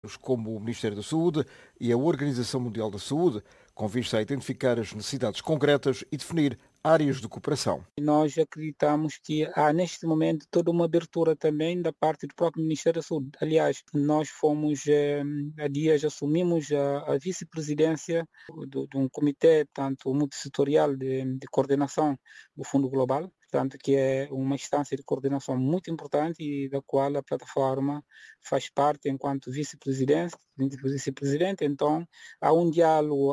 órgãos como o Ministério da Saúde e a Organização Mundial da Saúde, com vista a identificar as necessidades concretas e definir áreas de cooperação. Nós acreditamos que há neste momento toda uma abertura também da parte do próprio Ministério da Saúde. Aliás, nós fomos, há dias assumimos a vice-presidência de um comitê, tanto multissetorial de coordenação do Fundo Global, portanto, que é uma instância de coordenação muito importante e da qual a plataforma faz parte enquanto vice-presidente. Então, há um diálogo,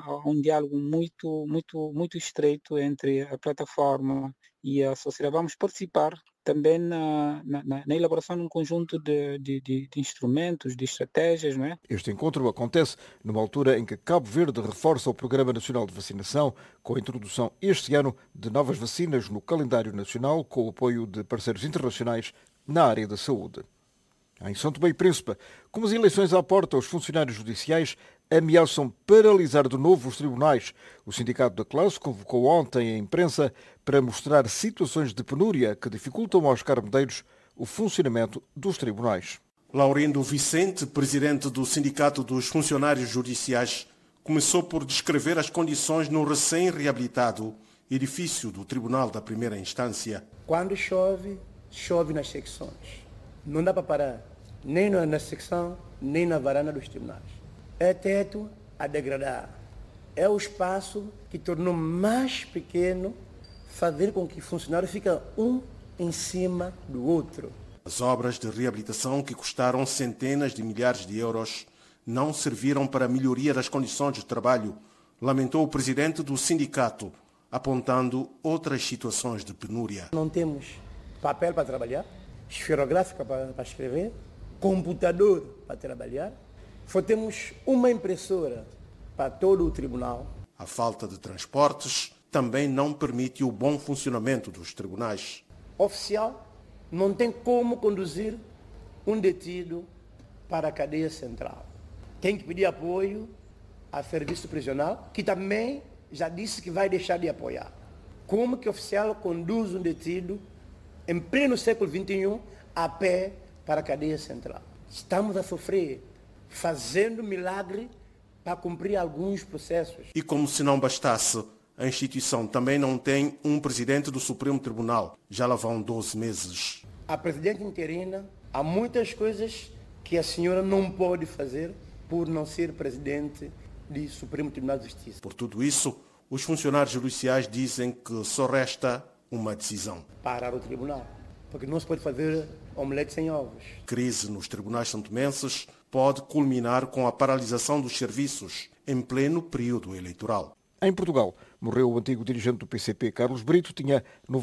muito estreito entre a plataforma e a sociedade. Vamos participar também na elaboração de um conjunto de instrumentos, de estratégias, não é? Este encontro acontece numa altura em que Cabo Verde reforça o Programa Nacional de Vacinação, com a introdução este ano de novas vacinas no calendário nacional, com o apoio de parceiros internacionais na área da saúde. Em São Tomé e Príncipe, como as eleições à porta, os funcionários judiciais ameaçam paralisar de novo os tribunais. O Sindicato da Classe convocou ontem a imprensa para mostrar situações de penúria que dificultam aos carmedeiros o funcionamento dos tribunais. Laurindo Vicente, presidente do Sindicato dos Funcionários Judiciais, começou por descrever as condições no recém-reabilitado edifício do Tribunal da Primeira Instância. Quando chove, chove nas secções. Não dá para parar, nem na secção, nem na varanda dos tribunais. É teto a degradar. É o espaço que tornou mais pequeno, fazer com que o funcionário fique um em cima do outro. As obras de reabilitação, que custaram centenas de milhares de euros, não serviram para a melhoria das condições de trabalho, lamentou o presidente do sindicato, apontando outras situações de penúria. Não temos papel para trabalhar, esferográfica para escrever, computador para trabalhar, só temos uma impressora para todo o tribunal. A falta de transportes também não permite o bom funcionamento dos tribunais. Oficial não tem como conduzir um detido para a cadeia central. Tem que pedir apoio a serviço prisional, que também já disse que vai deixar de apoiar. Como que oficial conduz um detido em pleno século XXI, a pé para a cadeia central? Estamos a sofrer, fazendo milagre para cumprir alguns processos. E como se não bastasse, a instituição também não tem um presidente do Supremo Tribunal. Já lá vão 12 meses. A presidente interina, há muitas coisas que a senhora não pode fazer por não ser presidente do Supremo Tribunal de Justiça. Por tudo isso, os funcionários judiciais dizem que só resta uma decisão. Parar o tribunal, porque não se pode fazer omelete sem ovos. Crise nos tribunais santomenses pode culminar com a paralisação dos serviços em pleno período eleitoral. Em Portugal, morreu o antigo dirigente do PCP, Carlos Brito, tinha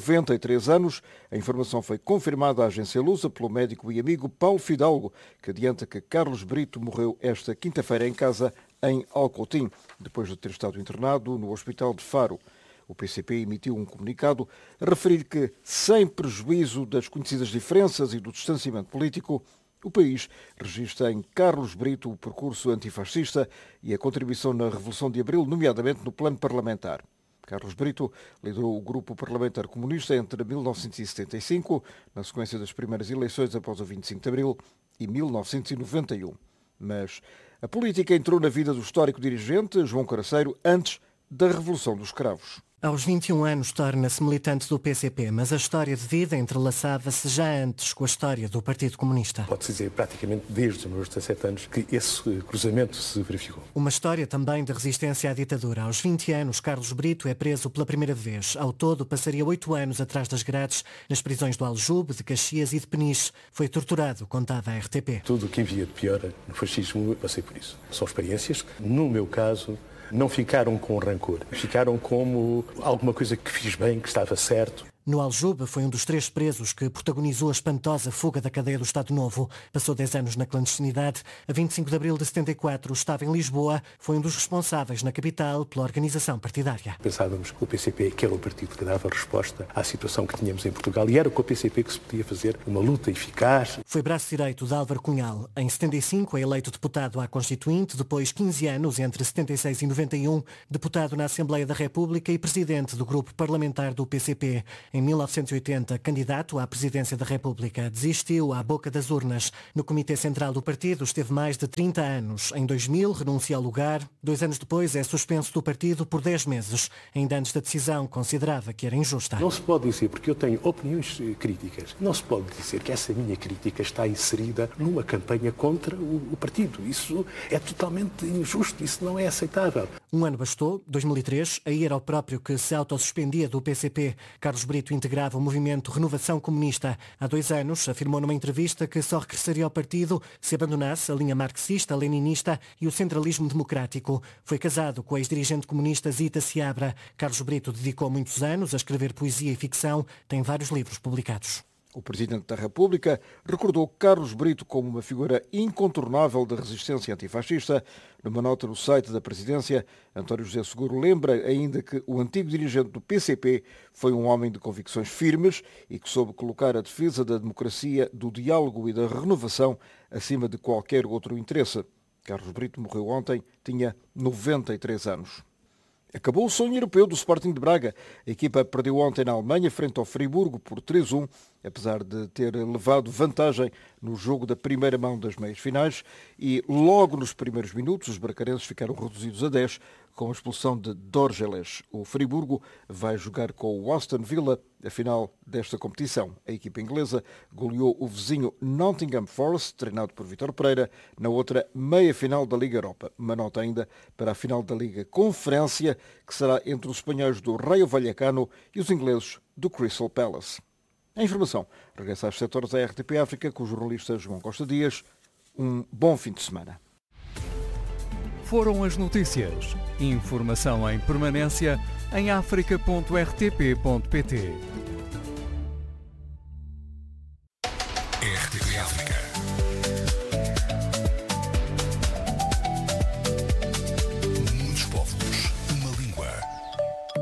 93 anos. A informação foi confirmada à agência Lusa pelo médico e amigo Paulo Fidalgo, que adianta que Carlos Brito morreu esta quinta-feira em casa, em Alcotim, depois de ter estado internado no Hospital de Faro. O PCP emitiu um comunicado a referir que, sem prejuízo das conhecidas diferenças e do distanciamento político, o país registra em Carlos Brito o percurso antifascista e a contribuição na Revolução de Abril, nomeadamente no plano parlamentar. Carlos Brito liderou o grupo parlamentar comunista entre 1975, na sequência das primeiras eleições após o 25 de Abril, e 1991. Mas a política entrou na vida do histórico dirigente, João Caraceiro, antes da Revolução dos Cravos. Aos 21 anos torna-se militante do PCP, mas a história de vida entrelaçava-se já antes com a história do Partido Comunista. Pode-se dizer praticamente desde os meus 17 anos que esse cruzamento se verificou. Uma história também de resistência à ditadura. Aos 20 anos, Carlos Brito é preso pela primeira vez. Ao todo, passaria 8 anos atrás das grades, nas prisões do Aljube, de Caxias e de Peniche. Foi torturado, contava a RTP. Tudo o que havia de pior no fascismo, eu passei por isso. São experiências que, no meu caso, não ficaram com rancor, ficaram como alguma coisa que fiz bem, que estava certo. No Aljube foi um dos 3 presos que protagonizou a espantosa fuga da cadeia do Estado Novo. Passou 10 anos na clandestinidade. A 25 de abril de 74 estava em Lisboa. Foi um dos responsáveis na capital pela organização partidária. Pensávamos que o PCP que era o partido que dava resposta à situação que tínhamos em Portugal e era com o PCP que se podia fazer uma luta eficaz. Foi braço direito de Álvaro Cunhal. Em 75 é eleito deputado à Constituinte, depois 15 anos, entre 76 e 91, deputado na Assembleia da República e presidente do grupo parlamentar do PCP. Em 1980, candidato à presidência da República, desistiu à boca das urnas. No Comitê Central do partido esteve mais de 30 anos. Em 2000, renuncia ao lugar. 2 anos depois, é suspenso do partido por 10 meses. Ainda antes da decisão, considerava que era injusta. Não se pode dizer, porque eu tenho opiniões críticas, não se pode dizer que essa minha crítica está inserida numa campanha contra o partido. Isso é totalmente injusto, isso não é aceitável. Um ano bastou, 2003, aí era o próprio que se autossuspendia do PCP. Carlos Brito integrava o movimento Renovação Comunista. Há 2 anos, afirmou numa entrevista que só regressaria ao partido se abandonasse a linha marxista, leninista e o centralismo democrático. Foi casado com a ex-dirigente comunista Zita Seabra. Carlos Brito dedicou muitos anos a escrever poesia e ficção. Tem vários livros publicados. O Presidente da República recordou Carlos Brito como uma figura incontornável da resistência antifascista. Numa nota no site da Presidência, António José Seguro lembra ainda que o antigo dirigente do PCP foi um homem de convicções firmes e que soube colocar a defesa da democracia, do diálogo e da renovação acima de qualquer outro interesse. Carlos Brito morreu ontem, tinha 93 anos. Acabou o sonho europeu do Sporting de Braga. A equipa perdeu ontem na Alemanha frente ao Friburgo por 3-1, apesar de ter levado vantagem no jogo da primeira mão das meias finais, e logo nos primeiros minutos os bracarenses ficaram reduzidos a 10 com a expulsão de Dorgeles. O Friburgo vai jogar com o Aston Villa a final desta competição. A equipa inglesa goleou o vizinho Nottingham Forest, treinado por Vítor Pereira, na outra meia-final da Liga Europa. Uma nota ainda para a final da Liga Conferência, que será entre os espanhóis do Rayo Vallecano e os ingleses do Crystal Palace. A informação regressa às 7 horas da RTP África com o jornalista João Costa Dias. Um bom fim de semana. Foram as notícias. Informação em permanência em africa.rtp.pt.